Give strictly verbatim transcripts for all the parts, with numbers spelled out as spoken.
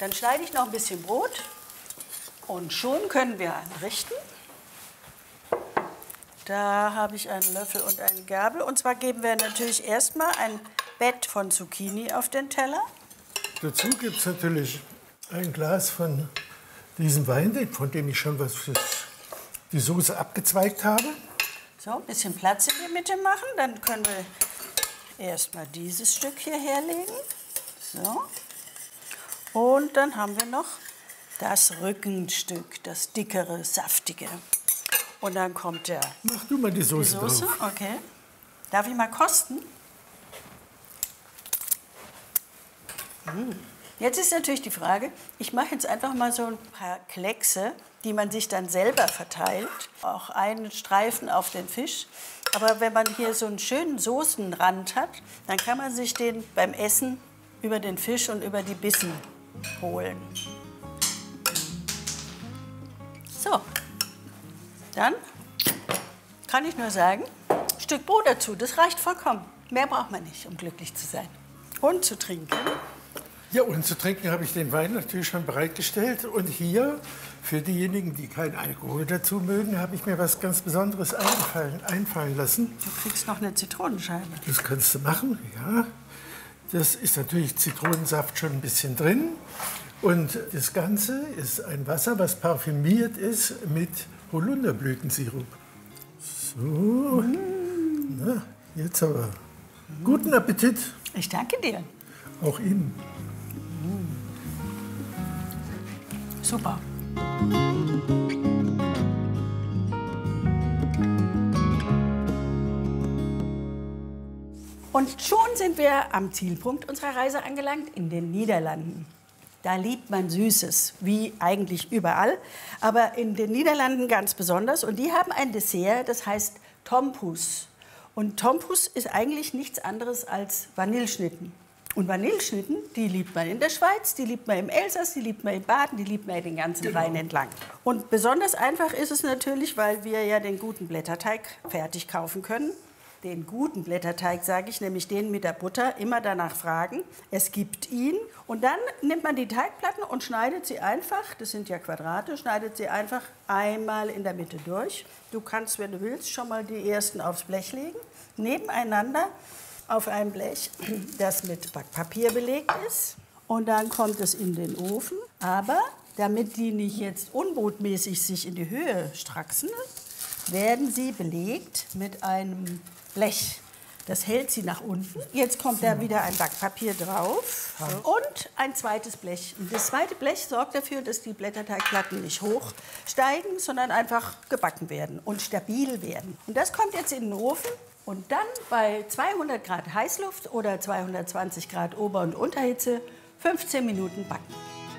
Dann schneide ich noch ein bisschen Brot und schon können wir anrichten. Da habe ich einen Löffel und eine Gabel. Und zwar geben wir natürlich erstmal ein Bett von Zucchini auf den Teller. Dazu gibt es natürlich ein Glas von diesem Wein, von dem ich schon was für die Soße abgezweigt habe. So, ein bisschen Platz in die Mitte machen. Dann können wir erstmal dieses Stück hier herlegen. So. Und dann haben wir noch das Rückenstück, das dickere, saftige. Und dann kommt der Mach du mal die Soße, die Soße. drauf. Okay. Darf ich mal kosten? Jetzt ist natürlich die Frage, ich mache jetzt einfach mal so ein paar Kleckse, die man sich dann selber verteilt. Auch einen Streifen auf den Fisch. Aber wenn man hier so einen schönen Soßenrand hat, dann kann man sich den beim Essen über den Fisch und über die Bissen holen. So, dann kann ich nur sagen, ein Stück Brot dazu, das reicht vollkommen. Mehr braucht man nicht, um glücklich zu sein. Und zu trinken. Ja, und zu trinken habe ich den Wein natürlich schon bereitgestellt. Und hier, für diejenigen, die keinen Alkohol dazu mögen, habe ich mir was ganz Besonderes einfallen, einfallen lassen. Du kriegst noch eine Zitronenscheibe. Das kannst du machen, ja. Das ist natürlich Zitronensaft schon ein bisschen drin. Und das Ganze ist ein Wasser, was parfümiert ist mit Holunderblütensirup. So, mm. Na, jetzt aber. Mm. Guten Appetit. Ich danke dir. Auch Ihnen. Super. Und schon sind wir am Zielpunkt unserer Reise angelangt, in den Niederlanden. Da liebt man Süßes, wie eigentlich überall, aber in den Niederlanden ganz besonders. Und die haben ein Dessert, das heißt Tompoes. Und Tompoes ist eigentlich nichts anderes als Vanilleschnitten. Und Vanilleschnitten, die liebt man in der Schweiz, die liebt man im Elsass, die liebt man in Baden, die liebt man den ganzen Genau. Rhein entlang. Und besonders einfach ist es natürlich, weil wir ja den guten Blätterteig fertig kaufen können. Den guten Blätterteig, sage ich, nämlich den mit der Butter, immer danach fragen. Es gibt ihn. Und dann nimmt man die Teigplatten und schneidet sie einfach, das sind ja Quadrate, schneidet sie einfach einmal in der Mitte durch. Du kannst, wenn du willst, schon mal die ersten aufs Blech legen, nebeneinander auf ein Blech, das mit Backpapier belegt ist. Und dann kommt es in den Ofen. Aber damit die nicht jetzt unbotmäßig sich in die Höhe straxen, werden sie belegt mit einem Blech. Das hält sie nach unten. Jetzt kommt da wieder ein Backpapier drauf und ein zweites Blech. Und das zweite Blech sorgt dafür, dass die Blätterteigplatten nicht hochsteigen, sondern einfach gebacken werden und stabil werden. Und das kommt jetzt in den Ofen. Und dann bei zweihundert Grad Heißluft oder zweihundertzwanzig Grad Ober- und Unterhitze fünfzehn Minuten backen.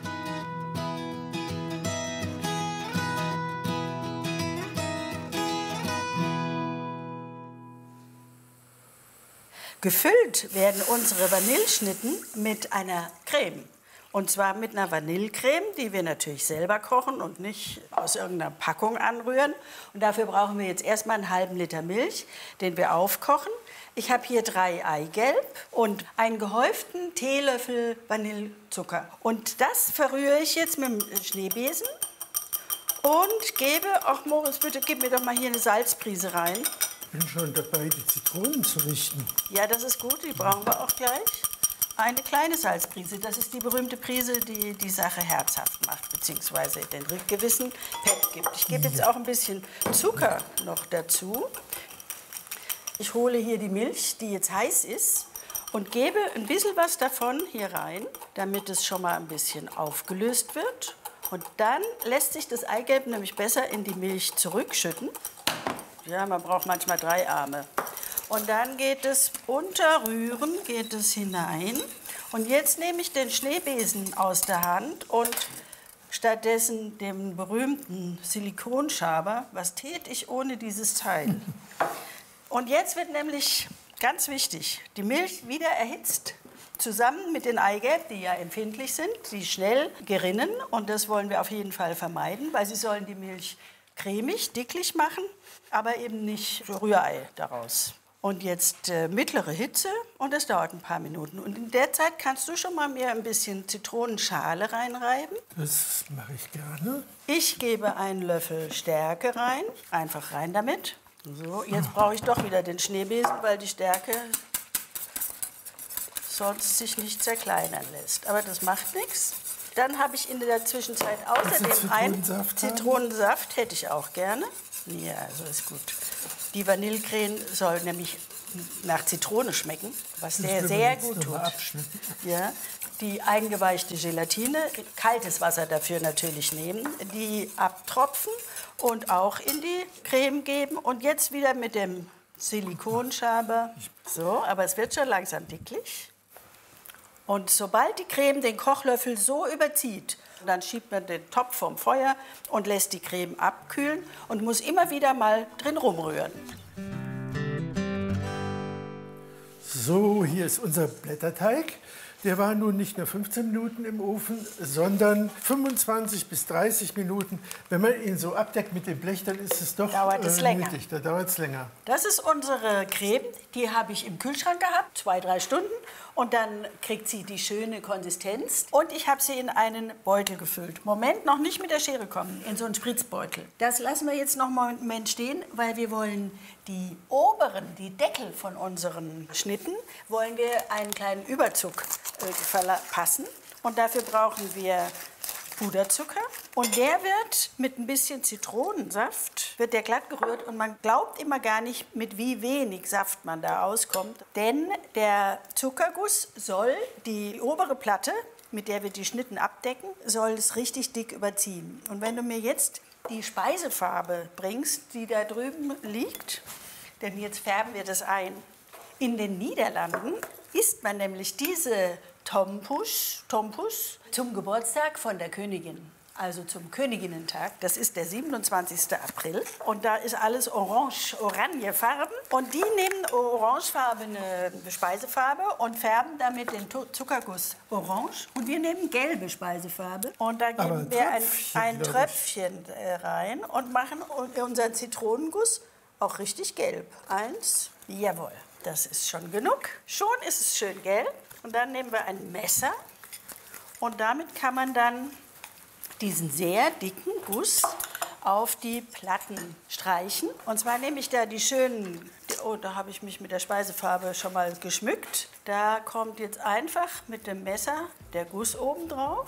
Gefüllt werden unsere Vanilleschnitten mit einer Creme. Und zwar mit einer Vanillecreme, die wir natürlich selber kochen und nicht aus irgendeiner Packung anrühren. Und dafür brauchen wir jetzt erstmal einen halben Liter Milch, den wir aufkochen. Ich habe hier drei Eigelb und einen gehäuften Teelöffel Vanillezucker. Und das verrühre ich jetzt mit dem Schneebesen und gebe, ach Moritz, bitte gib mir doch mal hier eine Salzprise rein. Ich bin schon dabei, die Zitronen zu richten. Ja, das ist gut, die brauchen wir auch gleich. Eine kleine Salzprise, das ist die berühmte Prise, die die Sache herzhaft macht, beziehungsweise den gewissen Pep gibt. Ich gebe jetzt auch ein bisschen Zucker noch dazu. Ich hole hier die Milch, die jetzt heiß ist, und gebe ein bisschen was davon hier rein, damit es schon mal ein bisschen aufgelöst wird. Und dann lässt sich das Eigelb nämlich besser in die Milch zurückschütten. Ja, man braucht manchmal drei Arme. Und dann geht es unterrühren, geht es hinein. Und jetzt nehme ich den Schneebesen aus der Hand und stattdessen den berühmten Silikonschaber. Was täte ich ohne dieses Teil? Und jetzt wird nämlich ganz wichtig, die Milch wieder erhitzt, zusammen mit den Eigelb, die ja empfindlich sind, die schnell gerinnen. Und das wollen wir auf jeden Fall vermeiden, weil sie sollen die Milch cremig, dicklich machen, aber eben nicht Rührei daraus. Und jetzt äh, mittlere Hitze und das dauert ein paar Minuten. Und in der Zeit kannst du schon mal mir ein bisschen Zitronenschale reinreiben. Das mache ich gerne. Ich gebe einen Löffel Stärke rein. Einfach rein damit. So, jetzt brauche ich doch wieder den Schneebesen, weil die Stärke sonst sich nicht zerkleinern lässt. Aber das macht nichts. Dann habe ich in der Zwischenzeit außerdem einen Zitronensaft, hätte ich auch gerne. Ja, also ist gut. Die Vanillecreme soll nämlich nach Zitrone schmecken, was sehr, sehr gut tut. Ja, die eingeweichte Gelatine, kaltes Wasser dafür natürlich nehmen, die abtropfen und auch in die Creme geben. Und jetzt wieder mit dem Silikonschaber. So, aber es wird schon langsam dicklich. Und sobald die Creme den Kochlöffel so überzieht, dann schiebt man den Topf vom Feuer und lässt die Creme abkühlen und muss immer wieder mal drin rumrühren. So, hier ist unser Blätterteig. Der war nun nicht nur fünfzehn Minuten im Ofen, sondern fünfundzwanzig bis dreißig Minuten. Wenn man ihn so abdeckt mit dem Blech, dann ist es doch dauert es äh, länger. nötig. Da dauert es länger. Das ist unsere Creme. Die habe ich im Kühlschrank gehabt, zwei, drei Stunden. Und dann kriegt sie die schöne Konsistenz. Und ich habe sie in einen Beutel gefüllt. Moment, noch nicht mit der Schere kommen, in so einen Spritzbeutel. Das lassen wir jetzt noch mal einen Moment stehen, weil wir wollen die oberen, die Deckel von unseren Schnitten, wollen wir einen kleinen Überzug äh, verpassen. Und dafür brauchen wir Puderzucker. Und der wird mit ein bisschen Zitronensaft, wird der glatt gerührt. Und man glaubt immer gar nicht, mit wie wenig Saft man da auskommt. Denn der Zuckerguss soll die obere Platte, mit der wir die Schnitten abdecken, soll es richtig dick überziehen. Und wenn du mir jetzt die Speisefarbe bringst, die da drüben liegt, denn jetzt färben wir das ein. In den Niederlanden isst man nämlich diese Tompus, Tompus zum Geburtstag von der Königin, also zum Königinnentag. Das ist der siebenundzwanzigste April und da ist alles orange, orangefarben. Und die nehmen orangefarbene Speisefarbe und färben damit den Zuckerguss orange. Und wir nehmen gelbe Speisefarbe und da geben Aber wir ein, Tröpfchen, ein glaub ich. Tröpfchen rein und machen unseren Zitronenguss auch richtig gelb. Eins, jawohl, das ist schon genug. Schon ist es schön gelb. Und dann nehmen wir ein Messer und damit kann man dann diesen sehr dicken Guss auf die Platten streichen. Und zwar nehme ich da die schönen, oh, da habe ich mich mit der Speisefarbe schon mal geschmückt. Da kommt jetzt einfach mit dem Messer der Guss oben drauf.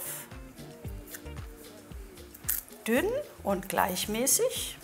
Dünn und gleichmäßig.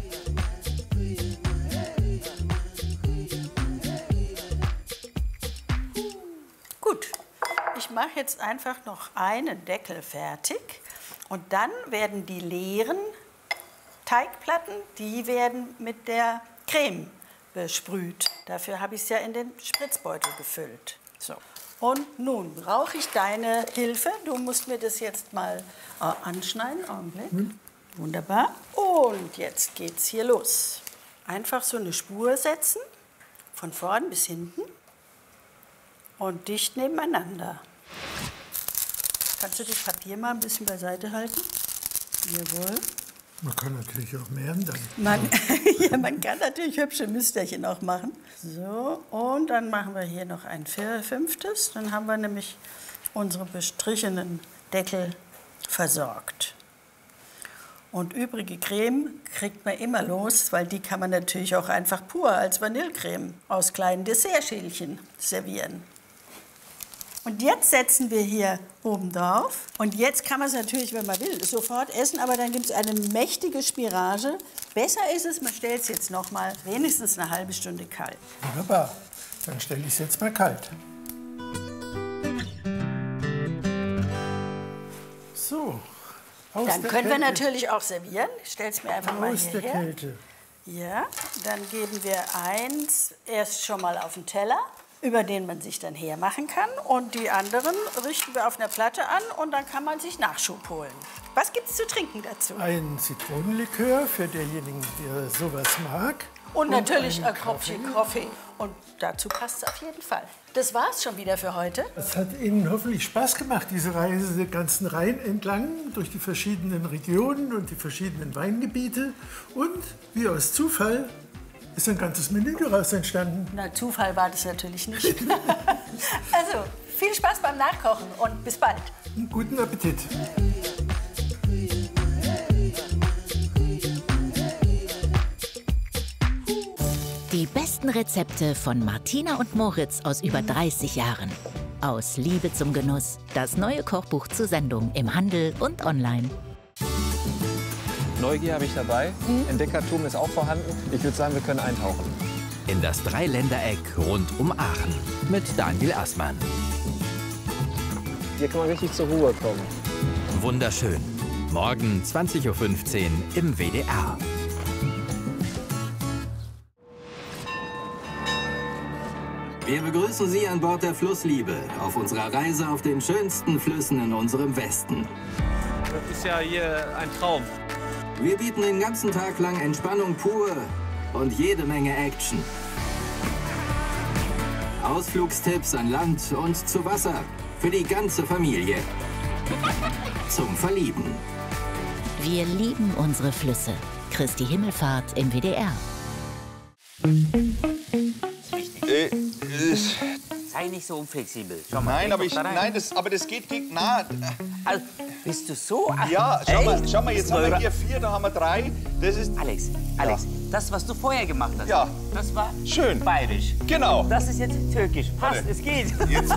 Gut, ich mache jetzt einfach noch einen Deckel fertig und dann werden die leeren Teigplatten, die werden mit der Creme besprüht. Dafür habe ich es ja in den Spritzbeutel gefüllt. So. Und nun brauche ich deine Hilfe. Du musst mir das jetzt mal äh, anschneiden. Augenblick. Mhm. Wunderbar. Und jetzt geht's hier los. Einfach so eine Spur setzen, von vorn bis hinten. Und dicht nebeneinander. Kannst du das Papier mal ein bisschen beiseite halten? Jawohl. Man kann natürlich auch mehr dann. Man, ja, man kann natürlich hübsche Müsterchen auch machen. So, und dann machen wir hier noch ein fünftes. Dann haben wir nämlich unsere bestrichenen Deckel versorgt. Und übrige Creme kriegt man immer los, weil die kann man natürlich auch einfach pur als Vanillecreme aus kleinen Dessertschälchen servieren. Und jetzt setzen wir hier oben drauf. Und jetzt kann man es natürlich, wenn man will, sofort essen, aber dann gibt es eine mächtige Spirage. Besser ist es, man stellt es jetzt noch mal wenigstens eine halbe Stunde kalt. Wunderbar. Dann stelle ich es jetzt mal kalt. So. Aus Dann der können wir Kälte. natürlich auch servieren. Ich stelle es mir einfach mal Aus der hierher. Kälte. Ja, dann geben wir eins erst schon mal auf den Teller, über den man sich dann hermachen kann. Und die anderen richten wir auf einer Platte an und dann kann man sich Nachschub holen. Was gibt es zu trinken dazu? Ein Zitronenlikör für denjenigen, der sowas mag. Und natürlich einen ein Tropfchen Kaffee. Und dazu passt es auf jeden Fall. Das war's schon wieder für heute. Es hat Ihnen hoffentlich Spaß gemacht, diese Reise den ganzen Rhein entlang durch die verschiedenen Regionen und die verschiedenen Weingebiete. Und wie aus Zufall ist ein ganzes Menü daraus entstanden. Na, Zufall war das natürlich nicht. Also, viel Spaß beim Nachkochen und bis bald. Guten Appetit. Die besten Rezepte von Martina und Moritz aus über dreißig Jahren. Aus Liebe zum Genuss. Das neue Kochbuch zur Sendung im Handel und online. Neugier habe ich dabei. Mhm. Entdeckertum ist auch vorhanden. Ich würde sagen, wir können eintauchen. In das Dreiländereck rund um Aachen mit Daniel Aßmann. Hier kann man richtig zur Ruhe kommen. Wunderschön. Morgen zwanzig Uhr fünfzehn im W D R. Wir begrüßen Sie an Bord der Flussliebe auf unserer Reise auf den schönsten Flüssen in unserem Westen. Das ist ja hier ein Traum. Wir bieten den ganzen Tag lang Entspannung pur und jede Menge Action. Ausflugstipps an Land und zu Wasser für die ganze Familie. Zum Verlieben. Wir lieben unsere Flüsse. Christi Himmelfahrt im W D R. Äh, äh, Sei nicht so unflexibel. Schau mal, nein, aber, ich, da nein das, aber das geht gegen... Na, also, bist du so... ja, schau mal, schau mal, jetzt Ist haben wir eure- hier vier, da haben wir drei. Das ist... Alex, Alex, das, was du vorher gemacht hast, Ja. das war Schön. bayerisch. Genau. Das ist jetzt türkisch. Passt, Warte. es geht. Jetzt.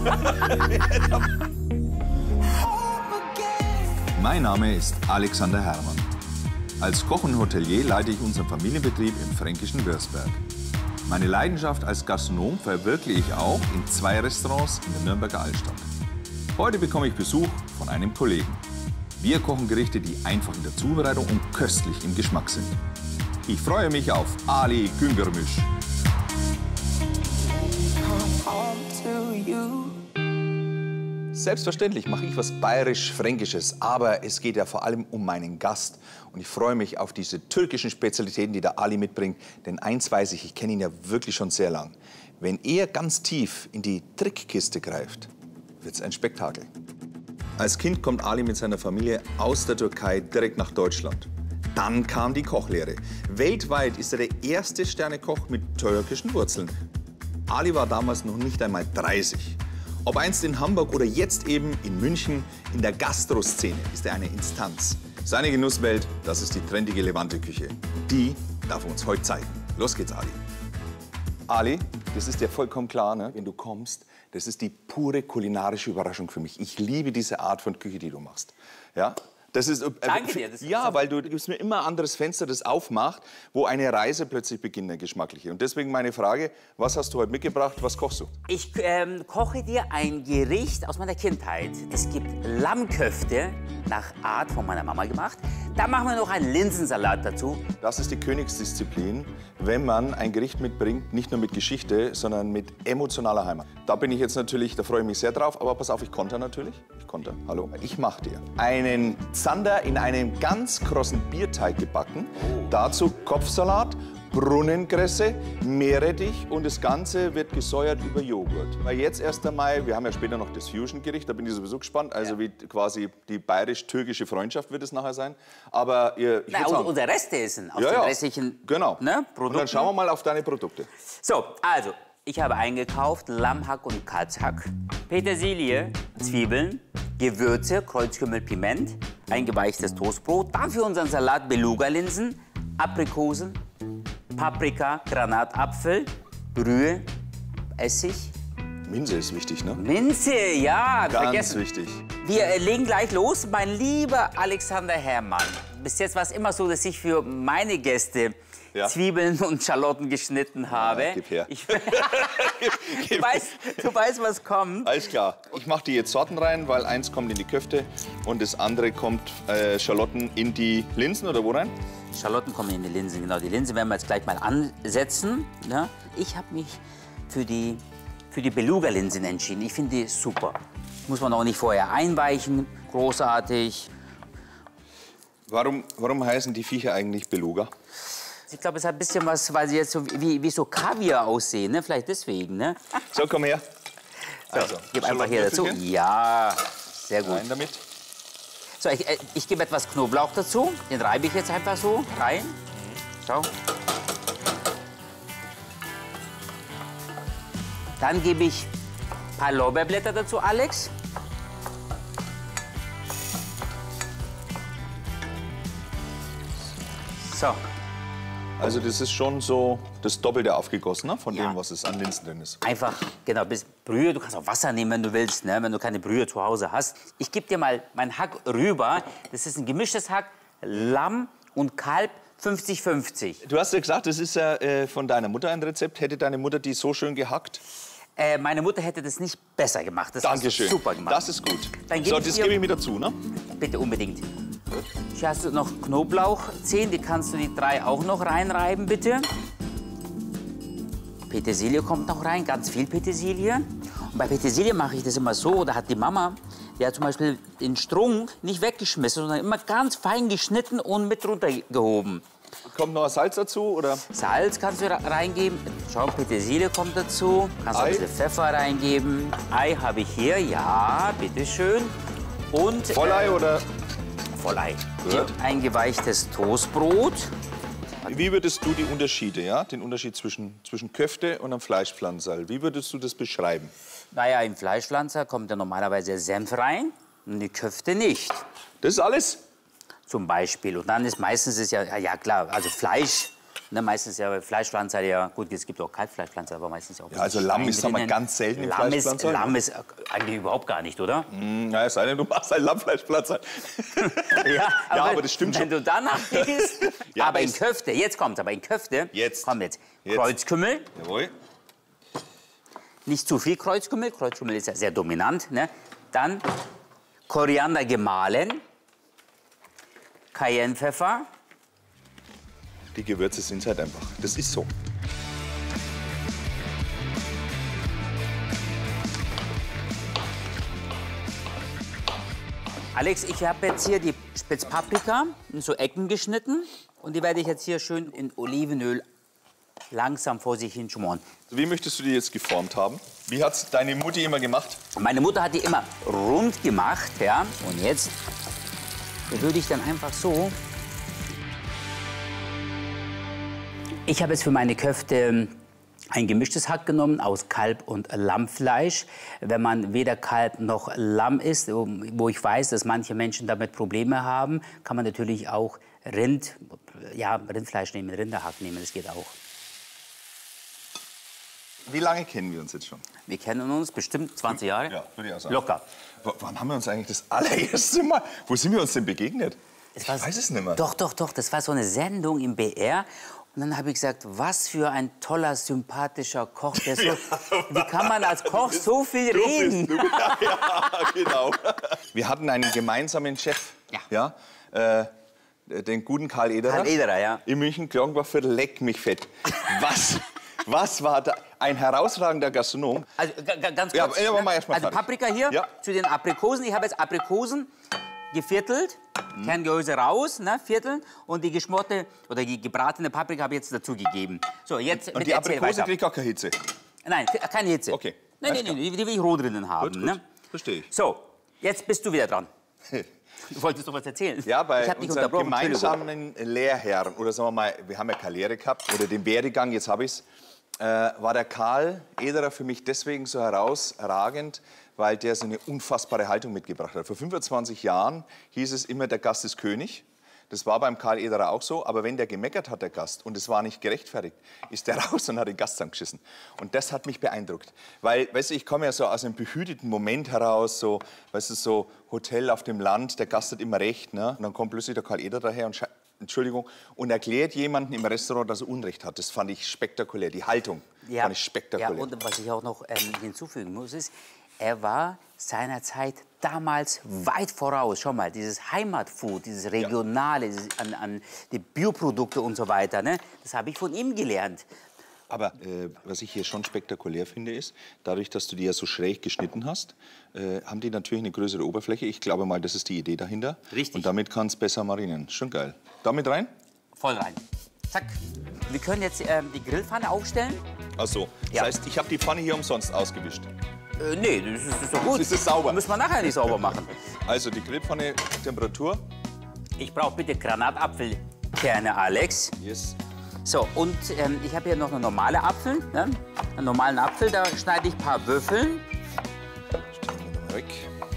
Mein Name ist Alexander Herrmann. Als Koch und Hotelier leite ich unseren Familienbetrieb im fränkischen Würzberg. Meine Leidenschaft als Gastronom verwirkliche ich auch in zwei Restaurants in der Nürnberger Altstadt. Heute bekomme ich Besuch von einem Kollegen. Wir kochen Gerichte, die einfach in der Zubereitung und köstlich im Geschmack sind. Ich freue mich auf Ali Güngörmüş. Selbstverständlich mache ich was bayerisch-fränkisches, aber es geht ja vor allem um meinen Gast. Und ich freue mich auf diese türkischen Spezialitäten, die der Ali mitbringt. Denn eins weiß ich, ich kenne ihn ja wirklich schon sehr lang. Wenn er ganz tief in die Trickkiste greift, wird es ein Spektakel. Als Kind kommt Ali mit seiner Familie aus der Türkei direkt nach Deutschland. Dann kam die Kochlehre. Weltweit ist er der erste Sternekoch mit türkischen Wurzeln. Ali war damals noch nicht einmal dreißig. Ob einst in Hamburg oder jetzt eben in München, in der Gastroszene ist er eine Instanz. Seine Genusswelt, das ist die trendige Levante-Küche. Die darf er uns heute zeigen. Los geht's, Ali. Ali, das ist dir vollkommen klar, ne? Wenn du kommst, das ist die pure kulinarische Überraschung für mich. Ich liebe diese Art von Küche, die du machst. Ja? Das ist, äh, Danke dir, das ist ja, so- weil du gibst mir immer ein anderes Fenster, das aufmacht, wo eine Reise plötzlich beginnt, eine geschmackliche. Und deswegen meine Frage, was hast du heute mitgebracht, was kochst du? Ich ähm, koche dir ein Gericht aus meiner Kindheit. Es gibt Lammköfte nach Art von meiner Mama gemacht. Da machen wir noch einen Linsensalat dazu. Das ist die Königsdisziplin, wenn man ein Gericht mitbringt, nicht nur mit Geschichte, sondern mit emotionaler Heimat. Da bin ich jetzt natürlich, da freue ich mich sehr drauf, aber pass auf, ich konter natürlich. Ich konter, hallo. Ich mache dir einen Zander in einem ganz krossen Bierteig gebacken. Dazu Kopfsalat, Brunnenkresse, Meerrettich und das Ganze wird gesäuert über Joghurt. Weil jetzt erst einmal, wir haben ja später noch das Fusion-Gericht, da bin ich sowieso gespannt, also wie quasi die bayerisch-türkische Freundschaft wird es nachher sein. Aber ihr, ich Na, würd und, sagen, und der Rest essen aus ja, den ja, restlichen genau. ne, Und Produkten. dann schauen wir mal auf deine Produkte. So, also, ich habe eingekauft Lammhack und Kalbshack, Petersilie, Zwiebeln, Gewürze, Kreuzkümmel, Piment, eingeweichtes Toastbrot, dann für unseren Salat Beluga-Linsen, Aprikosen, Paprika, Granatapfel, Brühe, Essig, Minze ist wichtig, ne? Minze, ja, Ganz vergessen. wichtig. Wir äh, legen gleich los. Mein lieber Alexander Herrmann, bis jetzt war es immer so, dass ich für meine Gäste Ja. Zwiebeln und Schalotten geschnitten habe. gib her. Ich, du, weißt, du weißt, was kommt. Alles klar. Ich mache die jetzt Sorten rein, weil eins kommt in die Köfte und das andere kommt äh, Schalotten in die Linsen oder wo rein? Schalotten kommen in die Linsen, genau. Die Linse werden wir jetzt gleich mal ansetzen. Ne? Ich habe mich für die, für die Beluga-Linsen entschieden. Ich finde die super. Muss man auch nicht vorher einweichen. Großartig. Warum, warum heißen die Viecher eigentlich Beluga? Ich glaube, es hat ein bisschen was, weil sie jetzt so wie, wie so Kaviar aussehen. Ne? Vielleicht deswegen. Ne? So, komm her. So, Also, gib einfach hier dazu. Schalottenwürfelchen. Ja, sehr gut. Rein damit. So, ich, äh, ich gebe etwas Knoblauch dazu. Den reibe ich jetzt einfach so rein. So. Dann gebe ich ein paar Lorbeerblätter dazu, Alex. So. Also das ist schon so das Doppelte aufgegossen, ne? Von Ja. dem, was es an Linsen drin ist. Einfach, genau, bis Brühe. Du kannst auch Wasser nehmen, wenn du willst, ne? Wenn du keine Brühe zu Hause hast. Ich gebe dir mal mein Hack rüber. Das ist ein gemischtes Hack, Lamm und Kalb, fünfzig fünfzig. Du hast ja gesagt, das ist ja äh, von deiner Mutter ein Rezept. Hätte deine Mutter die so schön gehackt? Äh, meine Mutter hätte das nicht besser gemacht. Das Dankeschön. hast du super gemacht. Das ist gut. Dann gebe So, ich das dir- gebe ich mir dazu, ne? Bitte unbedingt. Hier hast du noch Knoblauchzehen, die kannst du die drei auch noch reinreiben, bitte. Petersilie kommt noch rein, ganz viel Petersilie. Und bei Petersilie mache ich das immer so, da hat die Mama, die hat zum Beispiel den Strunk nicht weggeschmissen, sondern immer ganz fein geschnitten und mit runtergehoben. Kommt noch Salz dazu, oder? Salz kannst du reingeben. Schau, Petersilie kommt dazu. Kannst auch Ei. ein bisschen Pfeffer reingeben. Ei habe ich hier, ja, bitteschön. Und Vollei äh, oder? Vollei. Gut. Eingeweichtes Toastbrot. Wie würdest du die Unterschiede, ja? Den Unterschied zwischen, zwischen Köfte und einem Fleischpflanzerl, wie würdest du das beschreiben? Naja, im Fleischpflanzer kommt ja normalerweise Senf rein und die Köfte nicht. Das ist alles? Zum Beispiel. Und dann ist meistens ist ja, ja klar, also Fleisch. Ne, meistens ja Fleischpflanzer, ja gut, es gibt auch Kalbfleischpflanzer, aber meistens auch. Ja, also Lamm ist, sagen wir, ganz selten im Lamm ist, Fleischpflanzer. Lamm ist eigentlich überhaupt gar nicht, oder? Hm, na, es sei denn, du machst ein Lammfleischpflanzer. Ja, aber, aber das stimmt wenn schon. du danach gehst. Ja, aber aber in es- Köfte, jetzt kommt's, aber in Köfte. Jetzt. Kommt jetzt. Jetzt. Kreuzkümmel. Jawohl. Nicht zu viel Kreuzkümmel. Kreuzkümmel ist ja sehr dominant. Ne? Dann Koriander gemahlen. Cayennepfeffer. Die Gewürze sind halt einfach. Das ist so. Alex, ich habe jetzt hier die Spitzpaprika in so Ecken geschnitten. Und die werde ich jetzt hier schön in Olivenöl langsam vor sich hin schmoren. Wie möchtest du die jetzt geformt haben? Wie hat's deine Mutti immer gemacht? Meine Mutter hat die immer rund gemacht, ja. Und jetzt würde ich dann einfach so. Ich habe jetzt für meine Köfte ein gemischtes Hack genommen aus Kalb- und Lammfleisch. Wenn man weder Kalb noch Lamm isst, wo ich weiß, dass manche Menschen damit Probleme haben, kann man natürlich auch Rind, ja, Rindfleisch nehmen, Rinderhack nehmen, das geht auch. Wie lange kennen wir uns jetzt schon? Wir kennen uns bestimmt zwanzig Jahre. Ja, würde ich auch sagen. Locker. W wann haben wir uns eigentlich das allererste Mal... Wo sind wir uns denn begegnet? Ich war- weiß es nicht mehr. Doch, doch, doch. Das war so eine Sendung im B R. Und dann habe ich gesagt, was für ein toller, sympathischer Koch. Der so, wie kann man als Koch so viel Du bist reden? du. Ja, ja, genau. Wir hatten einen gemeinsamen Chef. Ja. Ja, äh, den guten Karl Ederer. Karl Ederer, ja. In München, Glockenbachviertel, leck mich fett. Was, was war da? Ein herausragender Gastronom. Also ga- ga- ganz Ja, kurz. ja, ne? mal erst mal also fertig. Paprika hier Ja. zu den Aprikosen. Ich habe jetzt Aprikosen geviertelt, Mhm. Kerngehäuse raus, ne, vierteln. Und die geschmorte oder die gebratene Paprika habe ich jetzt dazugegeben. So, jetzt Und bitte die erzähl Aprikose weiter. kriegt gar keine Hitze. Nein, keine Hitze. Okay, Nein, alles nein, klar. nein, die will ich roh drinnen haben. Gut, gut. Ne? Verstehe ich. So, jetzt bist du wieder dran. Du wolltest doch was erzählen. Ja, bei ich hab dich unserem unterbrochen, Entschuldigung. gemeinsamen Lehrherrn, oder sagen wir mal, wir haben ja keine Lehre gehabt, oder den Werdegang, jetzt habe ich es, äh, war der Karl Ederer für mich deswegen so herausragend, weil der so eine unfassbare Haltung mitgebracht hat. Vor fünfundzwanzig Jahren hieß es immer, der Gast ist König. Das war beim Karl Ederer auch so, aber wenn der gemeckert hat, der Gast, und es war nicht gerechtfertigt, ist der raus und hat den Gast angeschissen. Und das hat mich beeindruckt. Weil, weißt du, ich komme ja so aus einem behüteten Moment heraus, so, weißt du, so Hotel auf dem Land, der Gast hat immer recht, ne? Und dann kommt plötzlich der Karl Ederer daher und, Entschuldigung, und erklärt jemandem im Restaurant, dass er Unrecht hat. Das fand ich spektakulär, die Haltung fand ich spektakulär. Ja, und was ich auch noch ähm, hinzufügen muss, ist, er war seiner Zeit damals weit voraus. Schau mal, dieses Heimatfood, dieses Regionale, dieses, an, an die Bioprodukte und so weiter, ne? Das habe ich von ihm gelernt. Aber äh, was ich hier schon spektakulär finde, ist, dadurch, dass du die ja so schräg geschnitten hast, äh, haben die natürlich eine größere Oberfläche. Ich glaube mal, das ist die Idee dahinter. Richtig. Und damit kann es besser marinieren. Schon geil. Damit rein? Voll rein. Zack. Wir können jetzt ähm, die Grillpfanne aufstellen. Ach so. Das Ja. heißt, ich habe die Pfanne hier umsonst ausgewischt. Äh, nee, das ist, das ist doch gut. Das ist sauber. Müssen wir nachher nicht sauber machen. Also die Grillpfanne, Temperatur. Ich brauche bitte Granatapfelkerne, Alex. Yes. So, und ähm, ich habe hier noch eine normale Apfel. Ne? Einen normalen Apfel, da schneide ich ein paar Würfeln. Weg.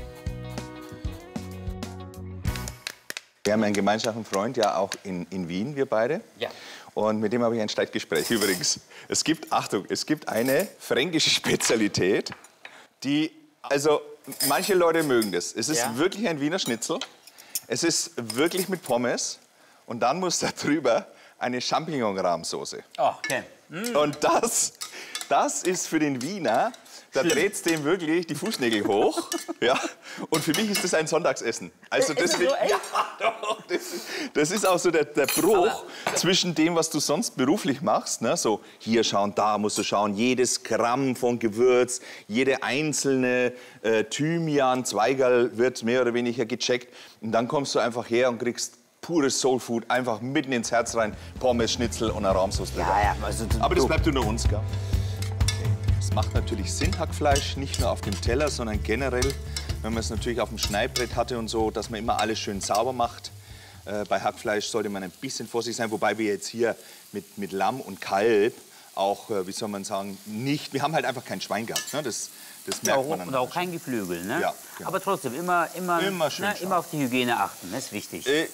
Wir haben einen gemeinsamen Freund, ja auch in, in Wien, wir beide. Ja. Und mit dem habe ich ein Streitgespräch übrigens. Es gibt, Achtung, es gibt eine fränkische Spezialität, die, also manche Leute mögen das. Es ist Ja. wirklich ein Wiener Schnitzel. Es ist wirklich mit Pommes. Und dann muss da drüber eine Champignon-Rahmsoße. Oh, okay. Mm. Und das, das ist für den Wiener, da dreht dem wirklich die Fußnägel hoch. Ja. Und für mich ist das ein Sonntagsessen. Also Ist es deswegen, so, echt? ja, doch, das, das ist auch so der, der Bruch Aber- zwischen dem, was du sonst beruflich machst. Ne? So hier schauen, da musst du schauen, jedes Gramm von Gewürz, jede einzelne äh, Thymian, Zweigerl wird mehr oder weniger gecheckt. Und dann kommst du einfach her und kriegst pures Soulfood, einfach mitten ins Herz rein, Pommes, Schnitzel und eine Rahmsoße drüber. Ja, ja, also, du, Aber das du- bleibt unter uns, gell? Okay. Es macht natürlich Sinn, Hackfleisch, nicht nur auf dem Teller, sondern generell, wenn man es natürlich auf dem Schneidbrett hatte und so, dass man immer alles schön sauber macht. Äh, bei Hackfleisch sollte man ein bisschen vorsichtig sein, wobei wir jetzt hier mit, mit Lamm und Kalb auch, äh, wie soll man sagen, nicht, wir haben halt einfach kein Schwein gehabt, ne? das, das merkt auch, man dann. und auch kein Geflügel, ne? Ja, genau. Aber trotzdem, immer, immer, Immer schön ne, schauen. immer auf die Hygiene achten, das ist wichtig. Äh, äh,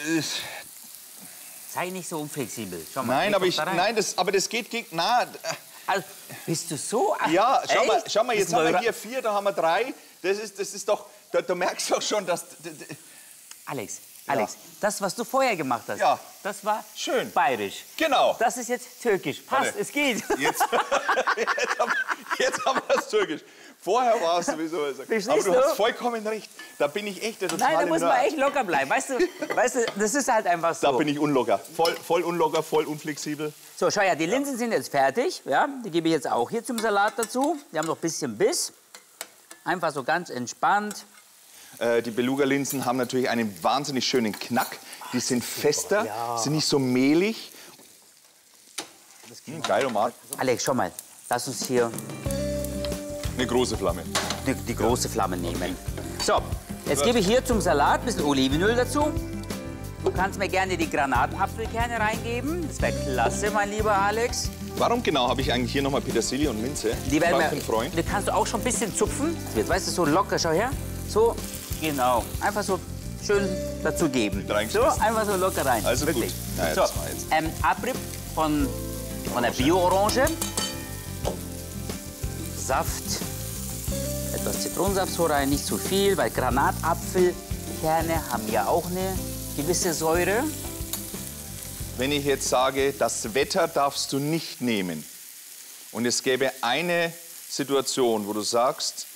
Sei nicht so unflexibel. Schau mal, nein, leg aber doch ich, da rein. nein, das, aber das geht gegen, na, äh, Also, bist du so? Ach, ja, schau mal, echt? schau mal, jetzt Bist du haben wir neura- hier vier, da haben wir drei, das ist, das ist doch, da, du merkst doch schon, dass, d- d- Alex, Alex, das, was du vorher gemacht hast, Ja. das war Schön. bayerisch. genau. Das ist jetzt türkisch. Passt, Warte. es geht. Jetzt, jetzt, haben, jetzt haben wir es türkisch. Vorher war es sowieso. Aber Verstehst du du? hast vollkommen recht. Da bin ich echt der totale Nein, da muss man Nerd. echt locker bleiben. Weißt du, weißt du, das ist halt einfach so. Da bin ich unlocker. Voll, voll unlocker, voll unflexibel. So, schau ja, die Linsen sind jetzt fertig. Ja, die gebe ich jetzt auch hier zum Salat dazu. Die haben noch ein bisschen Biss. Einfach so ganz entspannt. Äh, die Beluga-Linsen haben natürlich einen wahnsinnig schönen Knack. Die sind fester, sind nicht so mehlig. Hm, geil, Omar. Alex, schau mal. Lass uns hier Eine große Flamme. die, die große Flamme nehmen. So, jetzt gebe ich hier zum Salat ein bisschen Olivenöl dazu. Du kannst mir gerne die Granatenapfelkerne reingeben. Das wäre klasse, mein lieber Alex. Warum genau habe ich eigentlich hier nochmal Petersilie und Minze? Die werden Fragt wir, ein Freund. die kannst du auch schon ein bisschen zupfen. Jetzt weißt du, so locker, schau her. So, genau. Einfach so schön dazu geben. So, reingeschmissen. einfach so locker rein. Also Wirklich. gut. Na ja, so, das war jetzt. ähm, Abrieb von, von der Bio-Orange. Saft. Etwas Zitronensaft so rein, nicht zu viel, weil Granatapfelkerne haben ja auch eine gewisse Säure. Wenn ich jetzt sage, das Wetter darfst du nicht nehmen und es gäbe eine Situation, wo du sagst,